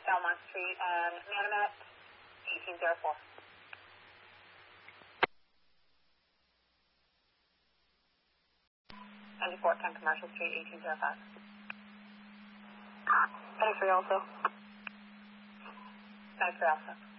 Belmont Street and Manomet, 1804. 10 Commercial Street, 1805. 93 also. 93 also.